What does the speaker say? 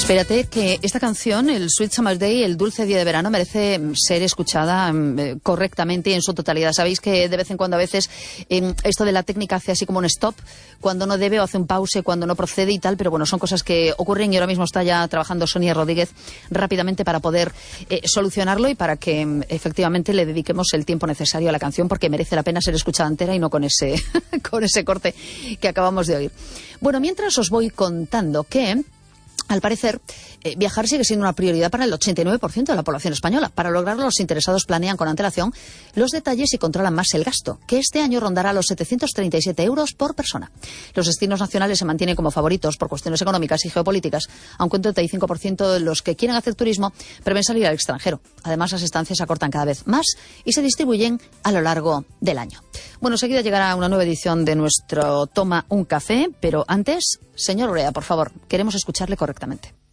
Espérate, que esta canción, el Sweet Summer Day, el dulce día de verano, merece ser escuchada correctamente en su totalidad. Sabéis que de vez en cuando, a veces, esto de la técnica hace así como un stop, cuando no debe, o hace un pause, cuando no procede y tal, pero bueno, son cosas que ocurren y ahora mismo está ya trabajando Sonia Rodríguez rápidamente para poder solucionarlo y para que efectivamente le dediquemos el tiempo necesario a la canción, porque merece la pena ser escuchada entera y no con ese, con ese corte que acabamos de oír. Bueno, mientras os voy contando que, al parecer, viajar sigue siendo una prioridad para el 89% de la población española. Para lograrlo, los interesados planean con antelación los detalles y controlan más el gasto, que este año rondará los 737 euros por persona. Los destinos nacionales se mantienen como favoritos por cuestiones económicas y geopolíticas, aunque un 35% de los que quieren hacer turismo prevén salir al extranjero. Además, las estancias se acortan cada vez más y se distribuyen a lo largo del año. Bueno, enseguida llegará una nueva edición de nuestro Toma un Café, pero antes, señor Urea, por favor, queremos escucharle correctamente.